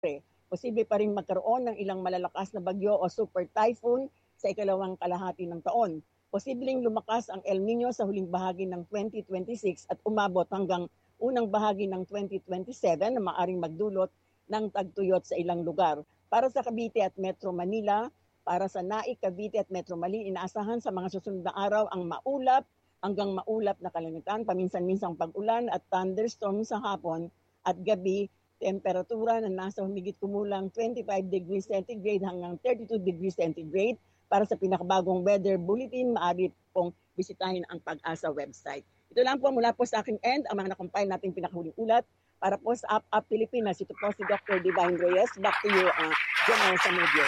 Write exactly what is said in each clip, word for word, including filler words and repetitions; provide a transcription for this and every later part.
posible pa rin magkaroon ng ilang malalakas na bagyo o super typhoon sa ikalawang kalahati ng taon. Posibleng lumakas ang El Nino sa huling bahagi ng twenty twenty-six at umabot hanggang unang bahagi ng twenty twenty-seven na maaring magdulot ng tagtuyot sa ilang lugar. Para sa Cavite at Metro Manila, para sa Naik, Cavite at Metro Manila, inaasahan sa mga susunod na araw ang maulap hanggang maulap na kalangitan, paminsan-minsang pag-ulan at thunderstorm sa hapon at gabi, temperatura na nasa humigit kumulang twenty-five degrees centigrade hanggang thirty-two degrees centigrade. Para sa pinakabagong weather bulletin, maaari pong bisitahin ang Pag-asa website. Ito lang po mula po sa aking end, ang mga nakompile nating pinakahuling ulat. Para po sa Up Up Pilipinas, ito po si Doctor Divine Reyes. Back to you, uh, General Samudio.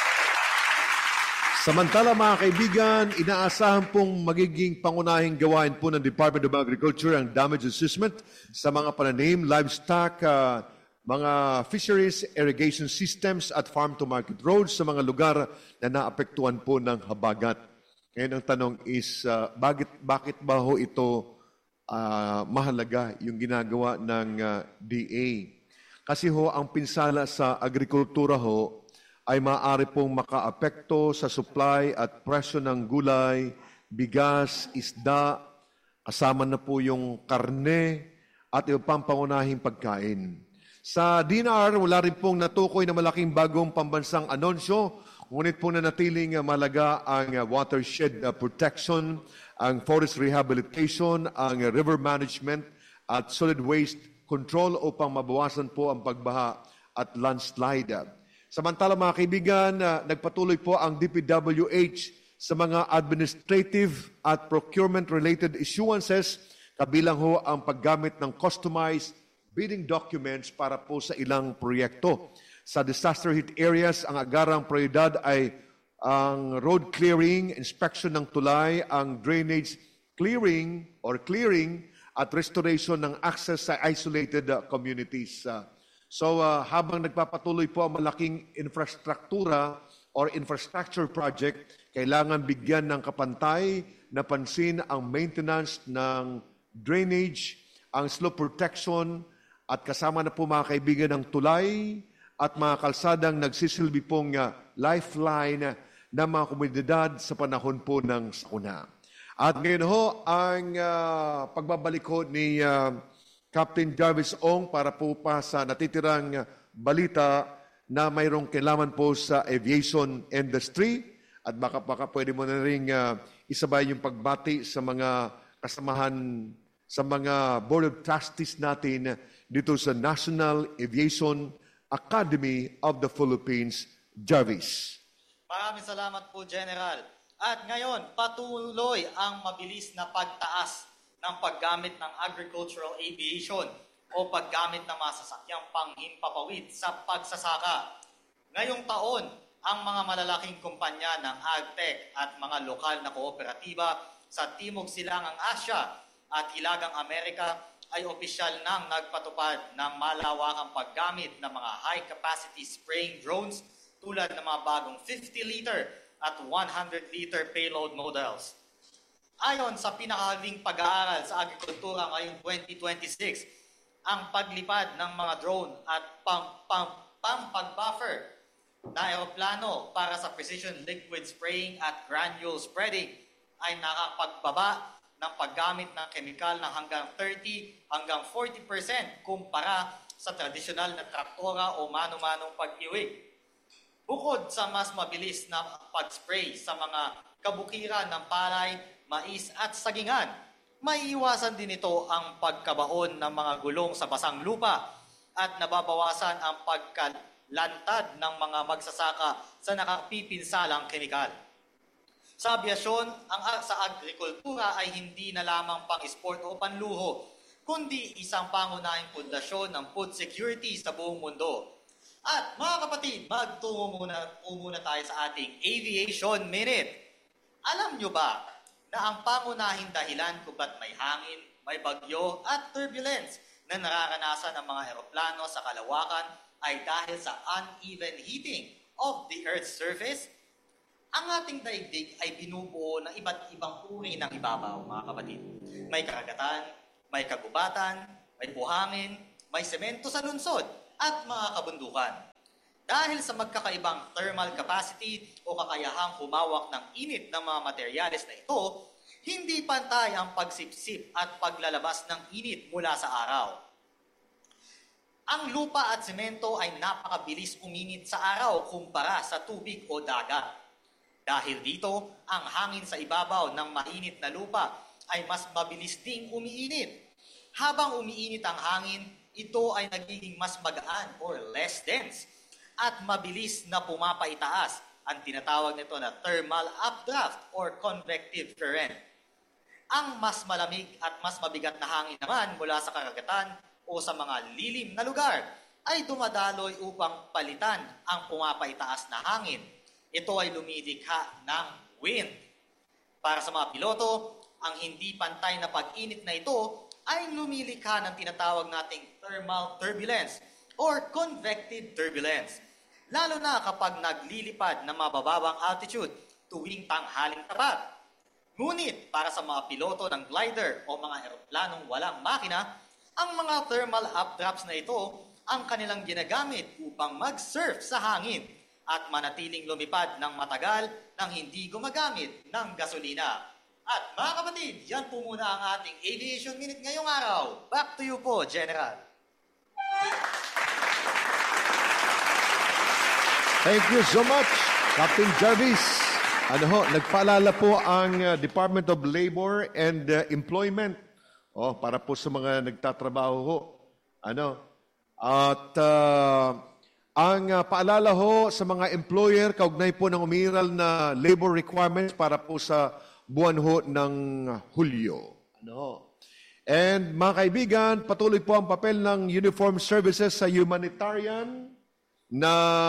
Samantala mga kaibigan, inaasahan pong magiging pangunahing gawain po ng Department of Agriculture ang damage assessment sa mga pananim, livestock, uh, mga fisheries, irrigation systems at farm-to-market roads sa mga lugar na naapektuhan po ng habagat. Ngayon ang tanong is, uh, bakit, bakit ba ho ito uh, mahalaga yung ginagawa ng uh, D A? Kasi ho, ang pinsala sa agrikultura ho, ay maaari pong makaapekto sa supply at presyo ng gulay, bigas, isda, kasama na po yung karne at iba pang pangunahing pagkain. Sa D N R, wala rin pong natukoy na malaking bagong pambansang anunsyo, ngunit po nanatiling malaga ang watershed protection, ang forest rehabilitation, ang river management at solid waste control upang mabawasan po ang pagbaha at landslide. Samantala mga kaibigan, uh, nagpatuloy po ang D P W H sa mga administrative at procurement-related issuances, kabilang ho ang paggamit ng customized bidding documents para po sa ilang proyekto. Sa disaster hit areas, ang agarang prioridad ay ang road clearing, inspection ng tulay, ang drainage clearing or clearing at restoration ng access sa isolated uh, communities. Uh, So uh, habang nagpapatuloy po ang malaking infrastruktura or infrastructure project, kailangan bigyan ng kapantay na pansin ang maintenance ng drainage, ang slope protection, at kasama na po mga kaibigan ng tulay at mga kalsadang nagsisilbi pong uh, lifeline ng mga komunidad sa panahon po ng sakuna. At ngayon ho, ang uh, pagbabalik ho ni Uh, Captain Jarvis Ong para po pa sa natitirang balita na mayroong kailangan po sa aviation industry at baka, baka pwede mo na rin uh, isabay yung pagbati sa mga kasamahan sa mga Board of Trustees natin dito sa National Aviation Academy of the Philippines, Jarvis. Maraming salamat po, General. At ngayon, patuloy ang mabilis na pagtaas ng paggamit ng agricultural aviation o paggamit ng masasakyang panghimpapawid sa pagsasaka. Ngayong taon, ang mga malalaking kumpanya ng agtech at mga lokal na kooperatiba sa Timog Silangang Asya at Hilagang Amerika ay opisyal nang nagpatupad ng malawakang paggamit ng mga high-capacity spraying drones tulad ng mga bagong fifty liter at one hundred liter payload models. Ayon sa pinakahuling pag-aaral sa agrikultura ngayong twenty twenty-six, ang paglipad ng mga drone at pang-pag-buffer na aeroplano para sa precision liquid spraying at granule spreading ay nakapagbaba ng paggamit ng kemikal ng hanggang thirty hanggang forty percent kumpara sa tradisyonal na traktora o mano-manong pag-iwig. Bukod sa mas mabilis na pag-spray sa mga kabukiran ng palay, mais at sagingan, maiiwasan din ito ang pagkabaon ng mga gulong sa basang lupa at nababawasan ang pagkalantad ng mga magsasaka sa nakapipinsalang kemikal. Sa abyasyon, ang sa agrikultura ay hindi na lamang pang-sport o panluho, kundi isang pangunahing pundasyon ng food security sa buong mundo. At mga kapatid, magtungo muna, muna tayo sa ating Aviation Minute. Alam nyo ba na ang pangunahing dahilan kung ba't may hangin, may bagyo at turbulence na nararanasan ng mga eroplano sa kalawakan ay dahil sa uneven heating of the Earth's surface? Ang ating daigdig ay binubuo ng iba't ibang uri ng ibabaw, mga kapatid. May karagatan, may kagubatan, may buhangin, may semento sa lunsod, at mga kabundukan. Dahil sa magkakaibang thermal capacity o kakayahang humawak ng init ng mga materyales na ito, hindi pantay ang pagsipsip at paglalabas ng init mula sa araw. Ang lupa at semento ay napakabilis uminit sa araw kumpara sa tubig o dagat. Dahil dito, ang hangin sa ibabaw ng mainit na lupa ay mas mabilis ding umiinit. Habang umiinit ang hangin, ito ay nagiging mas magaan or less dense at mabilis na pumapaitaas. Ang tinatawag nito na thermal updraft or convective current. Ang mas malamig at mas mabigat na hangin naman mula sa karagatan o sa mga lilim na lugar ay dumadaloy upang palitan ang pumapaitaas na hangin. Ito ay lumilikha ng wind. Para sa mga piloto, ang hindi pantay na pag-init na ito ay lumilikha ng tinatawag nating thermal turbulence or convective turbulence. Lalo na kapag naglilipad na mabababang altitude tuwing tanghaling tapat. Ngunit para sa mga piloto ng glider o mga eroplanong walang makina, ang mga thermal updrafts na ito ang kanilang ginagamit upang mag-surf sa hangin at manatiling lumipad ng matagal nang hindi gumagamit ng gasolina. At mga kapatid, yan po muna ang ating Aviation Minute ngayong araw. Back to you po, General. Thank you so much, Captain Jarvis. Ano ho, nagpaalala po ang uh, Department of Labor and uh, Employment. Oh, para po sa mga nagtatrabaho ho. Ano? At uh, ang uh, paalala ho sa mga employer kaugnay po ng umiral na labor requirements para po sa buwan ho ng Hulyo. Ano? And mga kaibigan, patuloy po ang papel ng Uniformed Services sa humanitarian na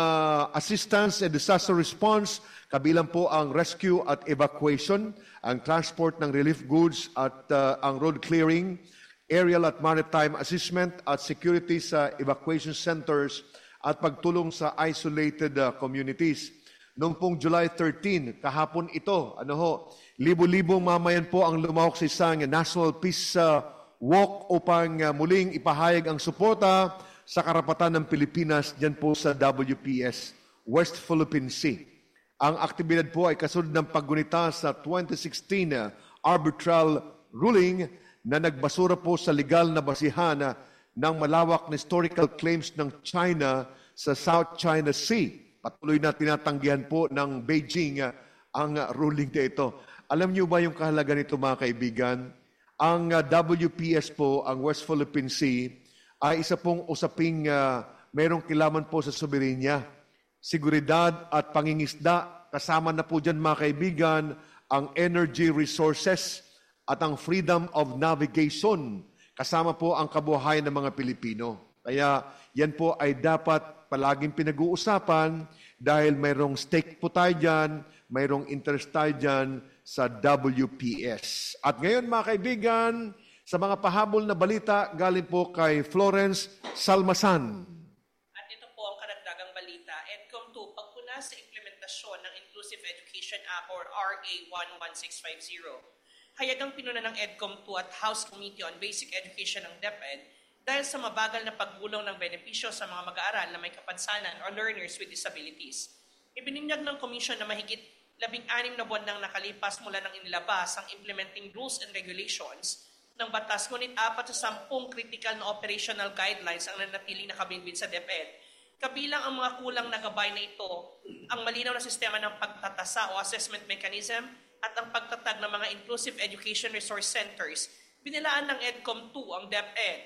assistance and disaster response, kabilang po ang rescue at evacuation, ang transport ng relief goods at uh, ang road clearing, aerial at maritime assessment at security sa evacuation centers at pagtulong sa isolated uh, communities. Noong pong July thirteenth, kahapon ito, ano ho, libo-libong mamayan po ang lumahok sa isang National Peace uh, Walk upang uh, muling ipahayag ang suporta sa karapatan ng Pilipinas dyan po sa W P S, West Philippine Sea. Ang aktibidad po ay kasunod ng paggunita sa twenty sixteen uh, arbitral ruling na nagbasura po sa legal na basihan uh, ng malawak na historical claims ng China sa South China Sea. Patuloy na tinatanggihan po ng Beijing uh, ang uh, ruling na ito. Alam niyo ba yung kahalaga nito mga kaibigan? Ang uh, W P S po, ang West Philippine Sea, ay isa pong usaping uh, mayroong kilaman po sa soberenya, seguridad at pangingisda. Kasama na po dyan mga kaibigan ang energy resources at ang freedom of navigation. Kasama po ang kabuhayan ng mga Pilipino. Kaya yan po ay dapat palaging pinag-uusapan dahil mayroong stake po tayo dyan, mayroong interest tayo dyan sa W P S. At ngayon mga kaibigan, sa mga pahabol na balita, galing po kay Florence Salmasan. At ito po ang karagdagang balita. EDCOM two, pagpuna sa implementasyon ng Inclusive Education Act or R A one one six five zero. Hayagang pinuna ng EDCOM two at House Committee on Basic Education ng DepEd dahil sa mabagal na pagbulong ng benepisyo sa mga mag-aaral na may kapansanan or learners with disabilities. Ibininyag ng Commission na mahigit labing-anim na buwan nang nakalipas mula nang inilabas ang implementing rules and regulations ng batas, ngunit apat sa sampung critical na operational guidelines ang nanatiling nakabinbin sa DepEd. Kabilang ang mga kulang na gabay na ito, ang malinaw na sistema ng pagtatasa o assessment mechanism at ang pagtatag ng mga inclusive education resource centers. Binilaan ng EDCOM two ang DepEd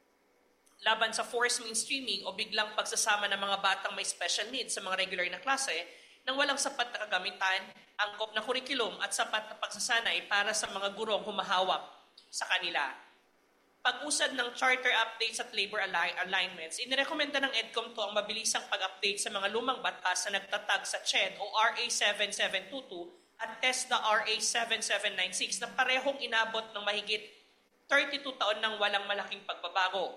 laban sa forced mainstreaming o biglang pagsasama ng mga batang may special needs sa mga regular na klase nang walang sapat na kagamitan, angkop na kurikulum at sapat na pagsasanay para sa mga gurong humahawak sa kanila. Pag-usad ng charter updates at labor align- alignments, inirekomenda ng EDCOM two ang mabilisang pag-update sa mga lumang batas na nagtatag sa C H E D o R A seven seven two two at TESDA R A seven seven nine six na parehong inabot ng mahigit thirty-two taon ng walang malaking pagbabago.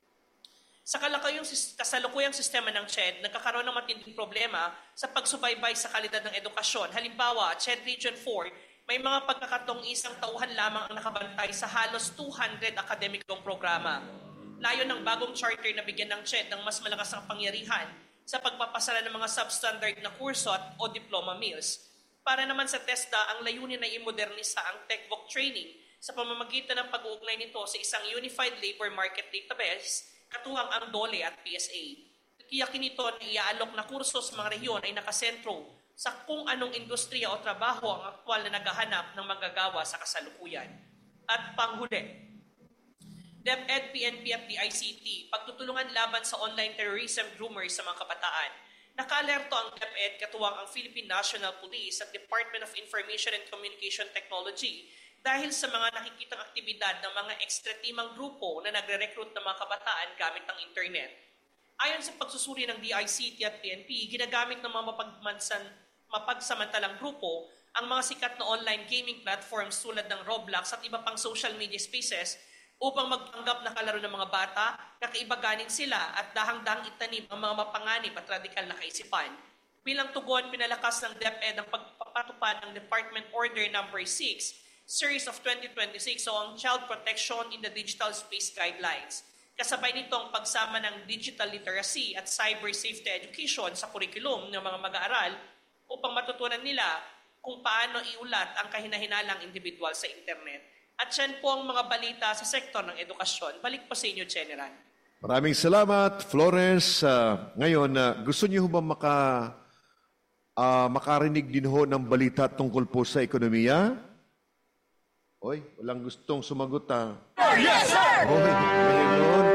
Sa kalakayong kasalukuyang sistema ng C H E D, nagkakaroon ng matinding problema sa pagsubaybay sa kalidad ng edukasyon. Halimbawa, C H E D Region four, may mga pagkakatong isang tauhan lamang ang nakabantay sa halos two hundred akademikong programa. Layo ng bagong charter na bigyan ng C H E D ng mas malakas ang pangyarihan sa pagpapasara ng mga substandard na kurso at o diploma mills. Para naman sa TESDA, ang layunin ay imodernisa ang TechVoc training sa pamamagitan ng pag-uugnay nito sa isang Unified Labor Market Database, katuwang ang DOLE at P S A. Tiyakin nito na iaalok na kurso sa mga rehiyon ay nakasentro sa kung anong industriya o trabaho ang aktwal na naghahanap ng manggagawa sa kasalukuyan. At panghuli, DepEd, P N P at D I C T, pagtutulungan laban sa online terrorism rumors sa mga kabataan. Nakaalerto ang DepEd katuwang ang Philippine National Police at Department of Information and Communication Technology dahil sa mga nakikitang aktibidad ng mga ekstretimang grupo na nagre-recruit ng mga kabataan gamit ang internet. Ayon sa pagsusuri ng D I C T at P N P, ginagamit ng mga mapagmansan, mapagsamantalang grupo ang mga sikat na online gaming platforms tulad ng Roblox at iba pang social media spaces upang magpanggap na kalaro ng mga bata, kakaibaganin sila at dahang-dahang itanim ang mga mapanganib at radikal na kaisipan. Bilang tugon, pinalakas ng DepEd ang pagpapatupad ng Department Order number six, Series of twenty twenty-six o ang Child Protection in the Digital Space Guidelines. Kasabay nito ang pagsama ng digital literacy at cyber safety education sa kurikulum ng mga mag-aaral upang matutunan nila kung paano iulat ang kahinahinalang individual sa internet. At yan po ang mga balita sa sektor ng edukasyon. Balik po sa inyo, General. Maraming salamat, Florence. Uh, ngayon, uh, gusto niyo ba maka, uh, makarinig din ho ng balita tungkol po sa ekonomiya? Oy, walang gustong sumagot ah. Yes, sir! Oy, ngayon.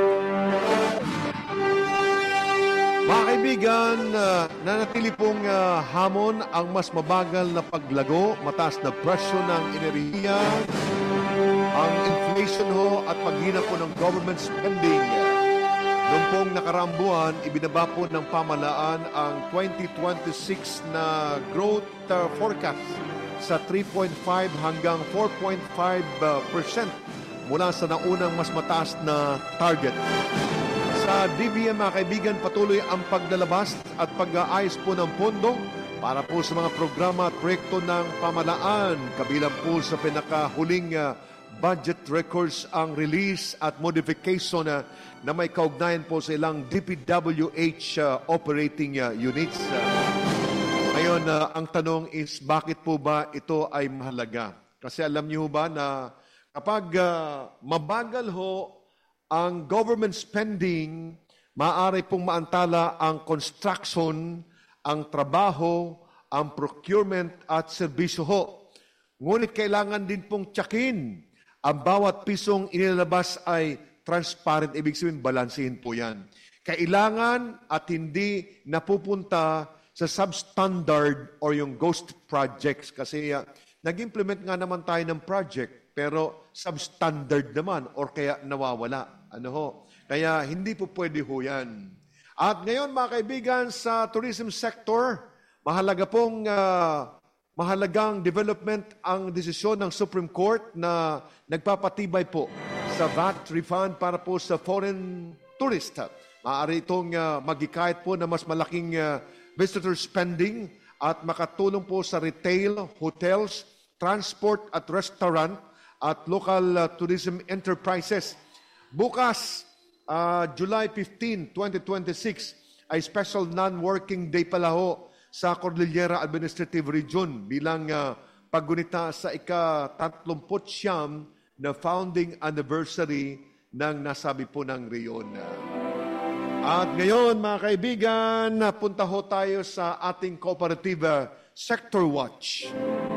Mga kaibigan, uh, nanatili pong uh, hamon ang mas mabagal na paglago, mataas na presyo ng enerhiya, ang inflation ho at paghina po ng government spending. Noong pong nakaraang buwan, ibinaba po ng pamahalaan ang twenty twenty-six na growth uh, forecast sa three point five hanggang four point five percent mula sa naunang mas mataas na target. Sa D B M, mga kaibigan, patuloy ang paglalabas at pag-aayos po ng pondo para po sa mga programa at proyekto ng pamahalaan. Kabilang po sa pinakahuling uh, budget records ang release at modification uh, na may kaugnayan po sa ilang D P W H uh, operating uh, units. Uh, ngayon, uh, ang tanong is, bakit po ba ito ay mahalaga? Kasi alam niyo ba na kapag uh, mabagal ho ang government spending, maaari pong maantala ang construction, ang trabaho, ang procurement at serbisyo ho. Ngunit kailangan din pong tiyakin ang bawat pisong inilalabas ay transparent, ibig sabihin, balansehin po yan. Kailangan at hindi napupunta sa substandard or yung ghost projects kasi uh, nag-implement nga naman tayo ng project pero substandard naman or kaya nawawala. Ano ho? Kaya hindi po pwede ho yan. At ngayon mga kaibigan, sa tourism sector, mahalaga pong uh, mahalagang development ang desisyon ng Supreme Court na nagpapatibay po sa V A T refund para po sa foreign tourist. Maaari itong uh, magikayat po na mas malaking uh, visitor spending at makatulong po sa retail, hotels, transport at restaurant at local uh, tourism enterprises. Bukas, uh, July fifteenth, twenty twenty-six, ay special non-working day pala ho sa Cordillera Administrative Region bilang uh, paggunita sa ika-tatlumput siyam na founding anniversary ng nasabi po ng reyon. At ngayon, mga kaibigan, punta ho tayo sa ating Cooperative Sector Watch.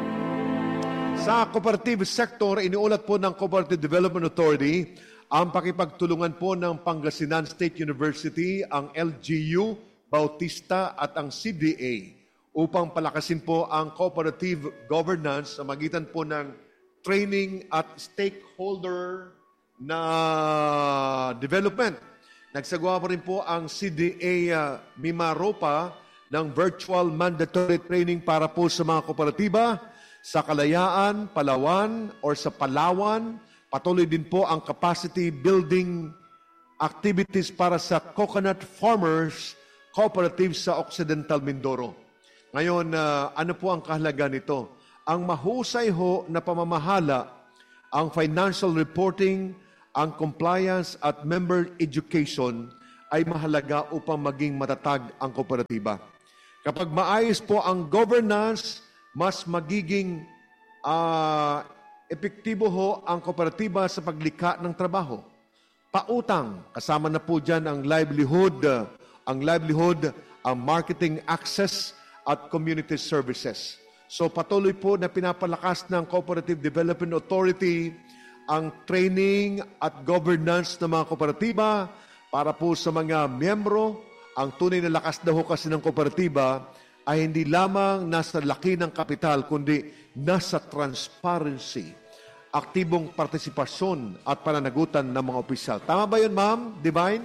Sa cooperative sector, iniulat po ng Cooperative Development Authority ang pakipagtulungan po ng Pangasinan State University, ang L G U, Bautista at ang C D A upang palakasin po ang cooperative governance sa magitan po ng training at stakeholder na development. Nagsagawa pa rin po ang C D A uh, Mimaropa ng virtual mandatory training para po sa mga kooperatiba sa Kalayaan, Palawan, or sa Palawan. Patuloy din po ang capacity building activities para sa coconut farmers cooperative sa Occidental Mindoro. Ngayon, uh, ano po ang kahalagaan nito? Ang mahusay ho na pamamahala, ang financial reporting ang compliance at member education ay mahalaga upang maging matatag ang kooperatiba. Kapag maayos po ang governance, mas magiging uh, epektibo ho ang kooperatiba sa paglikha ng trabaho. Pautang, kasama na po dyan ang livelihood, uh, ang livelihood, ang marketing access at community services. So patuloy po na pinapalakas ng Cooperative Development Authority ang training at governance ng mga kooperatiba para po sa mga miyembro. Ang tunay na lakas daw kasi ng kooperatiba ay hindi lamang nasa laki ng kapital, kundi nasa transparency, aktibong partisipasyon at pananagutan ng mga opisyal. Tama ba yun, Ma'am Divine?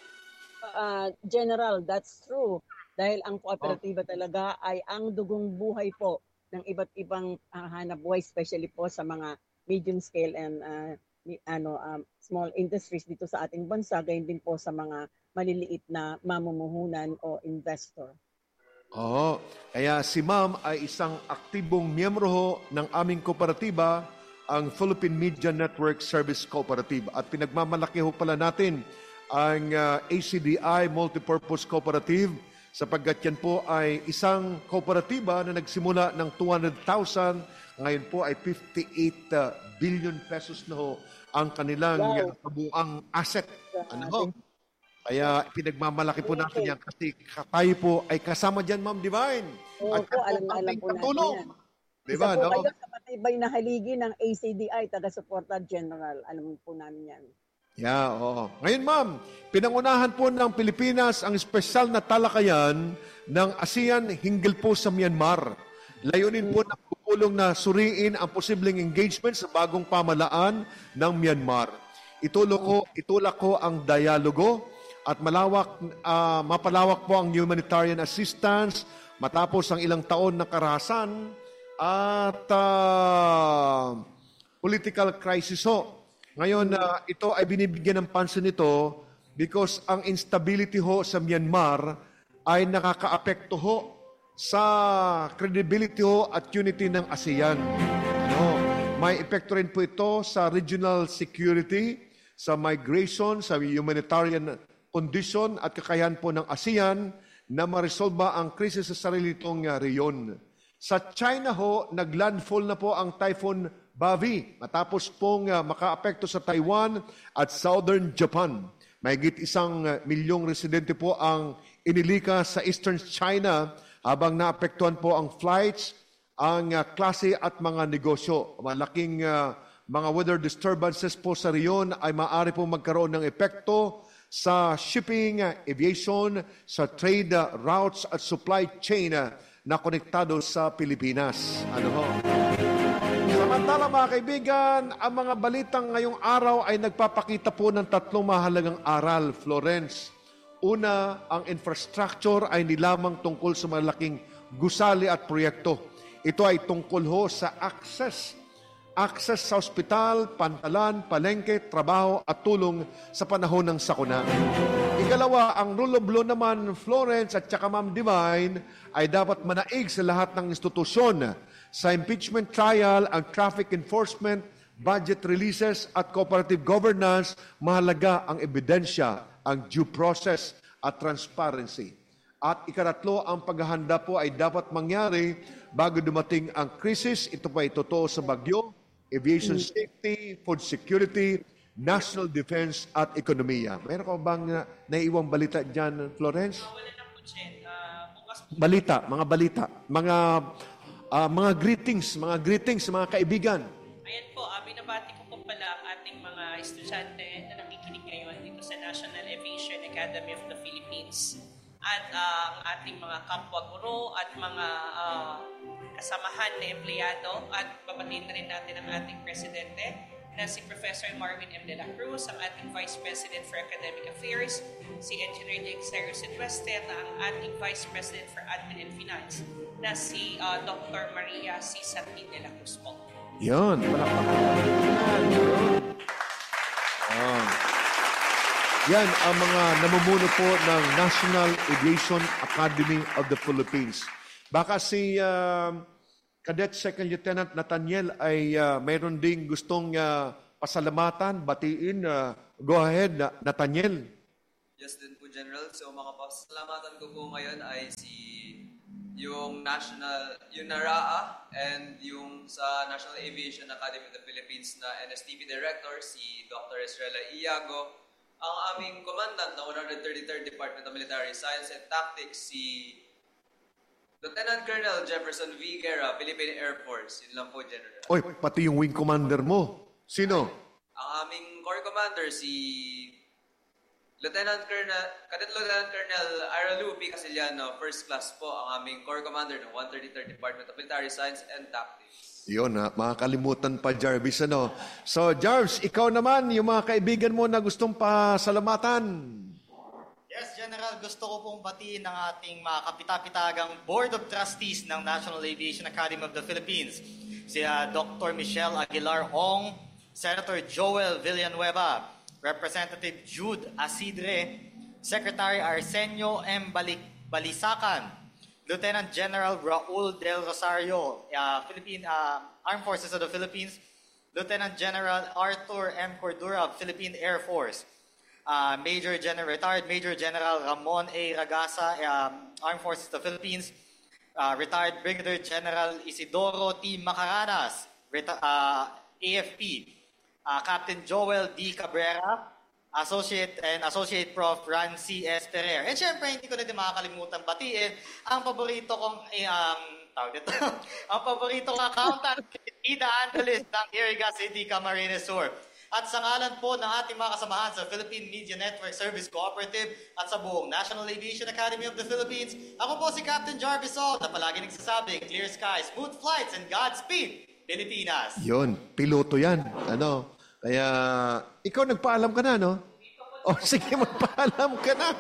Uh, General, that's true. Dahil ang kooperatiba talaga ay ang dugong buhay po ng iba't ibang uh, hanap buhay, especially po sa mga medium scale and uh, ano um, small industries dito sa ating bansa, gayon din po sa mga maliliit na mamumuhunan o investor. Oo. Kaya si Ma'am ay isang aktibong miyembro ho ng aming kooperatiba, ang Philippine Media Network Service Cooperative. At pinagmamalaki ho pala natin ang uh, A C D I Multipurpose Cooperative sapagkat yan po ay isang kooperatiba na nagsimula ng two hundred thousand, ngayon po ay fifty-eight uh, billion pesos na ho ang kanilang wow. uh, kabuang asset. Ano ho? Kaya pinagmamalaki po natin yan kasi tayo po ay kasama dyan, Ma'am Divine. Oo at po, alam na alam po natin yan. Diba, Isa po no? kayo sa matibay na haligi ng A C D I, taga-suporta general. Alam po namin yan. Yeah, oo. Ngayon, Ma'am, pinangunahan po ng Pilipinas ang espesyal na talakayan ng ASEAN hinggil po sa Myanmar. Layunin po ng pupulong na suriin ang posibleng engagement sa bagong pamalaan ng Myanmar. Itulak ko, itulak ko ang dialogo at malawak, uh, mapalawak po ang humanitarian assistance matapos ang ilang taon na karahasan at uh, political crisis ho. Ngayon, uh, ito ay binibigyan ng pansin nito because ang instability ho sa Myanmar ay nakakaapekto ho sa credibility ho at unity ng ASEAN. Ano? May epekto rin po ito sa regional security, sa migration, sa humanitarian condition at kakayahan po ng ASEAN na maresolba ang krisis sa sarili itong uh, reyon. Sa China ho, naglandfall na po ang Typhoon Bavi matapos pong uh, makaapekto sa Taiwan at Southern Japan. Mahigit isang uh, milyong residente po ang inilika sa Eastern China habang naapektuhan po ang flights, ang uh, klase at mga negosyo. Malaking uh, mga weather disturbances po sa riyon ay maaari po magkaroon ng epekto sa shipping, uh, aviation, sa trade uh, routes at supply chain uh, na konektado sa Pilipinas. Ano ho? Samantala mga kaibigan, ang mga balitang ngayong araw ay nagpapakita po ng tatlong mahalagang aral, Florence. Una, ang infrastructure ay hindi lamang tungkol sa malaking gusali at proyekto. Ito ay tungkol ho sa access. Access sa ospital, pantalan, palengke, trabaho at tulong sa panahon ng sakuna. Ikalawa, ang rule of law naman, Florence at saka Ma'am Divine, ay dapat manaig sa lahat ng institusyon. Sa impeachment trial, ang traffic enforcement, budget releases at cooperative governance, mahalaga ang ebidensya, ang due process at transparency. At ikatatlo, ang paghahanda po ay dapat mangyari bago dumating ang krisis. Ito pa ay totoo sa bagyo, aviation safety, food security, national defense at ekonomiya. Mayroon ka bang uh, naiiwang balita dyan, Florence? Wala na po, Chen. Uh, bukas po. Balita, mga balita, mga uh, mga greetings, mga greetings, mga kaibigan. Ayan po, uh, binabati ko po pala ang ating mga estudyante na nakikinig ngayon dito sa National Aviation Academy of the Philippines at uh, ang ating mga kapwa guro at mga uh, kasamahan na empleyado at babatiin na rin natin ang ating presidente na si Professor Marvin M. De La Cruz, ang ating Vice President for Academic Affairs, si Engineer Dexter Silvestre at ang ating Vice President for Admin and Finance na si uh, Doctor Maria C. Santin De La Cruz po. Yun, palakpakan. Ah. Yan ang mga namumuno po ng National Aviation Academy of the Philippines. Baka si uh, Cadet Second Lieutenant Nathaniel ay uh, mayroon ding gustong uh, pasalamatan, batiin. Uh, go ahead, uh, Nathaniel. Yes din po, General. So mga pasalamatan ko po ngayon ay si yung National, yung NARAA and yung sa National Aviation Academy of the Philippines na N S T P Director, si Doctor Estrella Iago, ang aming commandant ng one hundred thirty-third Department of Military Science and Tactics, si Lieutenant Colonel Jefferson V. Guerra, Philippine Air Force. Yun lang po, General. Oy, pati yung wing commander mo. Sino? Ang aming Corps Commander, si Lieutenant Colonel, Cadet Lieutenant Colonel Ira Lupi Casillano, First Class po, ang aming Corps Commander ng one hundred thirty-third Department of Military Science and Tactics. Yun ha, makakalimutan pa, Jarvis. Ano? So, Jarvis, ikaw naman, yung mga kaibigan mo na gustong pasalamatan. Yes, General, gusto ko pong batiin ng ating mga kapitapitagang Board of Trustees ng National Aviation Academy of the Philippines. Si uh, Doctor Michelle Aguilar Ong, Senator Joel Villanueva, Representative Jude Asidre, Secretary Arsenio M. Balik Balisacan, Lieutenant General Raul Del Rosario, uh, Philippine uh, Armed Forces of the Philippines, Lieutenant General Arthur M. Cordura of Philippine Air Force, uh, Major General Retired Major General Ramon A. Ragasa, um, Armed Forces of the Philippines, uh, Retired Brigadier General Isidoro T. Macaranas, reti- uh, A F P, uh, Captain Joel D. Cabrera, Associate and Associate Prof Ran C. S. Ferrer. And syempre, hindi ko na din makakalimutan batiin ang paborito kong, eh, um, tawag dito, ang paborito kong accountant, Ida Angeles ng Iriga City, Camarines Sur. At sa ngalan po ng ating mga kasamahan sa Philippine Media Network Service Cooperative at sa buong National Aviation Academy of the Philippines, ako po si Captain Jarvis O, na palagi nagsasabing, clear skies, smooth flights, and Godspeed, Pilipinas. Yun, piloto yan. Ano? Kaya, ikaw nagpaalam ka na, no? O, oh, sige, magpaalam ka na.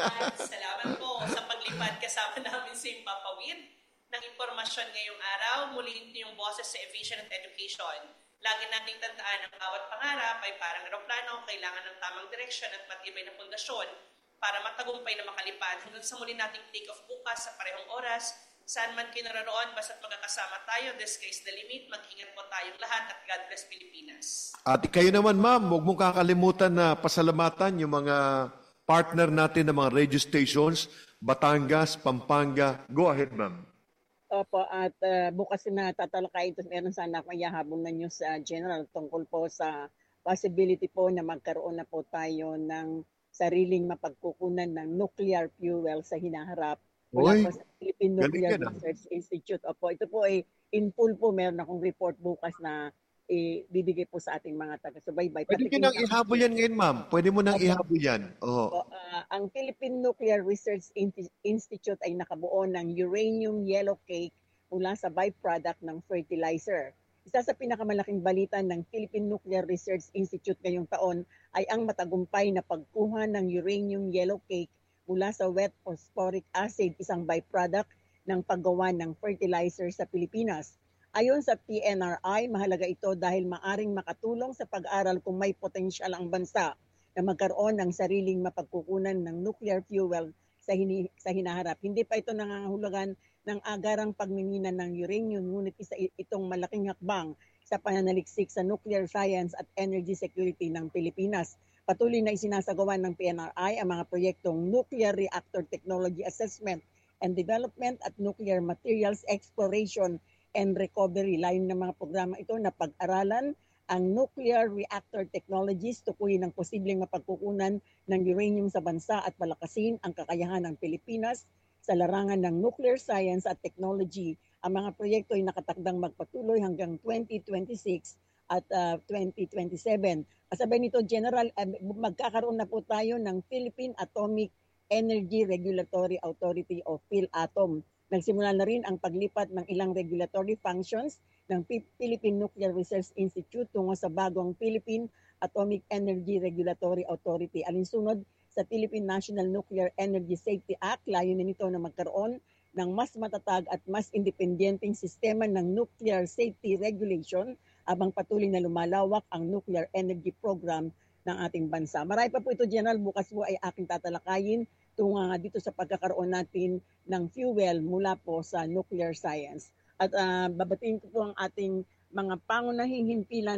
Salamat po sa paglipad kasama namin sa Impapawid ng impormasyon ngayong araw. Muli ito yung boses sa Aviation and Education. Lagi nating tandaan ang bawat pangarap ay parang aeroplano, kailangan ng tamang direksyon at matibay na pundasyon para matagumpay na makalipad. Hanggang sa muli nating take-off bukas sa parehong oras, saan man kayo naroon, basta't magkakasama tayo, the sky's the limit, mag-ingat po tayong lahat at God bless Pilipinas. At kayo naman, ma'am, huwag mong kakalimutan na pasalamatan yung mga partner natin ng mga radio stations, Batangas, Pampanga. Go ahead, ma'am. Opo, at uh, bukas na tatalakay ito, meron sana akong ihahabol na news sa uh, General tungkol po sa possibility po na magkaroon na po tayo ng sariling mapagkukunan ng nuclear fuel sa hinaharap mula po sa Philippine Nuclear Research Institute. Opo, ito po ay in full po, meron akong report bukas na eh, bibigay po sa ating mga taga-subaybay. Pwede nyo nang ihabol yan ngayon, ma'am. Pwede mo nang ihabol yan. Oh. So, uh, ang Philippine Nuclear Research Institute ay nakabuo ng uranium yellow cake mula sa byproduct ng fertilizer. Isa sa pinakamalaking balita ng Philippine Nuclear Research Institute ngayong taon ay ang matagumpay na pagkuha ng uranium yellow cake mula sa wet phosphoric acid, isang byproduct ng paggawa ng fertilizer sa Pilipinas. Ayon sa P N R I, mahalaga ito dahil maaring makatulong sa pag-aral kung may potensyal ang bansa na magkaroon ng sariling mapagkukunan ng nuclear fuel sa, hini, sa hinaharap. Hindi pa ito nangangahulugan ng agarang pagmimina ng uranium, ngunit isa itong malaking hakbang sa pananaliksik sa nuclear science at energy security ng Pilipinas. Patuloy na isinasagawa ng P N R I ang mga proyektong Nuclear Reactor Technology Assessment and Development at Nuclear Materials Exploration and Recovery. Layon ng mga programa ito na pag-aralan ang nuclear reactor technologies, tukuyin ang posibleng mapagkukunan ng uranium sa bansa at palakasin ang kakayahan ng Pilipinas sa larangan ng nuclear science at technology. Ang mga proyekto ay nakatakdang magpatuloy hanggang twenty twenty-six at uh, twenty twenty-seven. Kasabay nito, General, uh, magkakaroon na po tayo ng Philippine Atomic Energy Regulatory Authority o PhilAtom. Nagsimula na rin ang paglipat ng ilang regulatory functions ng Philippine Nuclear Research Institute tungo sa bagong Philippine Atomic Energy Regulatory Authority. Alinsunod sa Philippine National Nuclear Energy Safety Act, layunin nito na magkaroon ng mas matatag at mas independenteng sistema ng nuclear safety regulation habang patuloy na lumalawak ang nuclear energy program ng ating bansa. Marami pa po ito, General. Bukas po ay aking tatalakayin tungo nga dito sa pagkakaroon natin ng fuel mula po sa nuclear science. At uh, babatiin ko po ang ating mga pangunahing himpilan na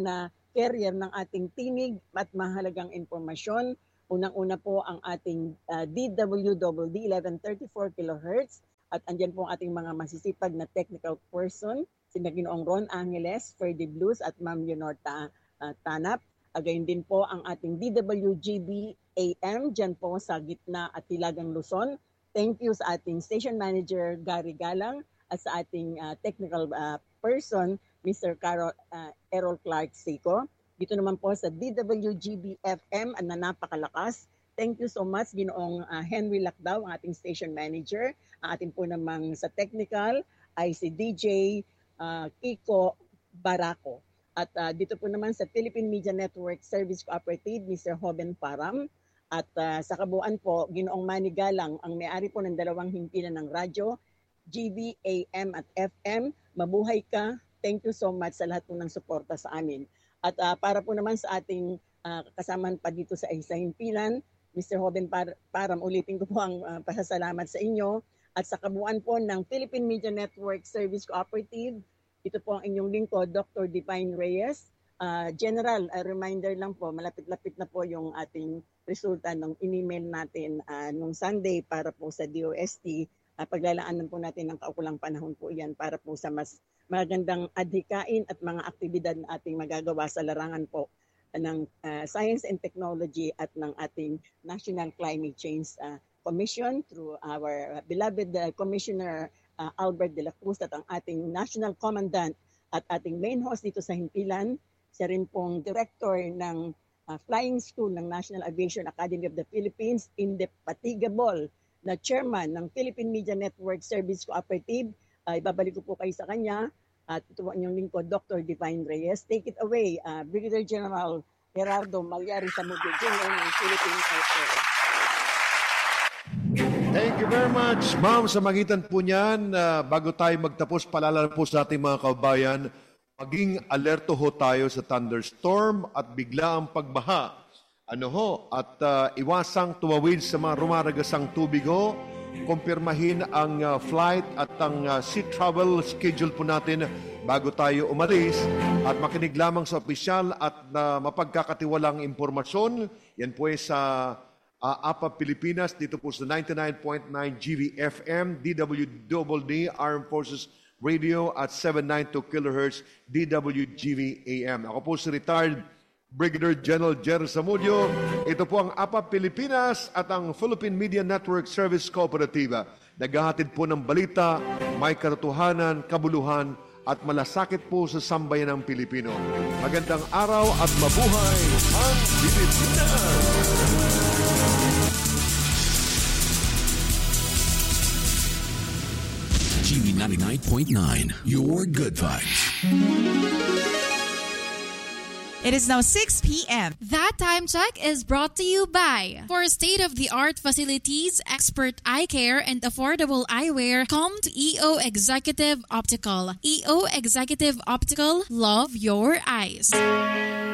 carrier ng ating tinig at mahalagang impormasyon. Unang-una po ang ating uh, D W D eleven thirty-four kilohertz at andyan po ang ating mga masisipag na technical person, sina Ginoong Ron Angeles, Ferdy Blues at Ma'am Leonor Ta, uh, Tanap. Agayon din po ang ating D W G B A M dyan po sa gitna at Hilagang Luzon. Thank you sa ating station manager Gary Galang at sa ating uh, technical uh, person Mister Carol uh, Errol Clark Seco. Dito naman po sa D W G B F M na napakalakas. Thank you so much Ginoong uh, Henry Lacdao, ang ating station manager. Ang ating po namang sa technical ay si D J uh, Kiko Barako. At uh, dito po naman sa Philippine Media Network Service Cooperative, Mister Hoben Param. At uh, sa kabuuan po, Ginoong Manny Galang, ang may-ari po ng dalawang himpilan ng radyo, G B A M at F M. Mabuhay ka. Thank you so much sa lahat po ng suporta sa amin. At uh, para po naman sa ating uh, kasamahan pa dito sa isa himpilan, Mister Hoben Par- Param, ulitin ko po ang uh, pasasalamat sa inyo. At sa kabuuan po ng Philippine Media Network Service Cooperative, ito po ang inyong lingkod, Doctor Divine Reyes. Uh, General, a reminder lang po, malapit-lapit na po yung ating resulta ng in-email natin uh, nung Sunday para po sa D O S T. Uh, paglalaanan po natin ng kaukulang panahon po yan para po sa mas magandang adhikain at mga aktibidad na ating magagawa sa larangan po ng uh, Science and Technology at ng ating National Climate Change uh, Commission through our beloved uh, Commissioner uh, Albert de la Cruz at ang ating National Commandant at ating main host dito sa himpilan. Siya rin pong Director ng uh, Flying School ng National Aviation Academy of the Philippines, indefatigable na Chairman ng Philippine Media Network Service Cooperative. Uh, ibabalik ko po kayo sa kanya. At ito po ang inyong lingkod, Doctor Divine Reyes. Take it away, uh, Brigadier General Gerardo Malyari Samudio Junior ng Philippine Air Force. Thank you very much, ma'am. Sa magitan po niyan, uh, bago tayo magtapos, paalala po sa ating mga kabayan, maging alerto ho tayo sa thunderstorm at bigla ang pagbaha. Ano ho? At uh, iwasang tumawid sa mga rumaragasang tubig ho. Kumpirmahin ang uh, flight at ang uh, sea travel schedule po natin bago tayo umalis at makinig lamang sa opisyal at uh, mapagkakatiwalang impormasyon. Yan po ay sa uh, A P A Pilipinas, dito po sa ninety-nine point nine G V F M, D W D D Armed Forces Radio at seven ninety-two kilohertz D W G V A M. Ako po si retired Brigadier General Jer Samudio. Ito po ang A P A Pilipinas at ang Philippine Media Network Service Cooperativa. Naghahatid po ng balita, may katotohanan, kabuluhan at malasakit po sa sambayan ng Pilipino. Magandang araw at mabuhay ang Pilipinas! G V ninety-nine point nine, your good vibes. It is now six p.m. That time check is brought to you by, for state-of-the-art facilities, expert eye care, and affordable eyewear, come to E O Executive Optical. E O Executive Optical, love your eyes.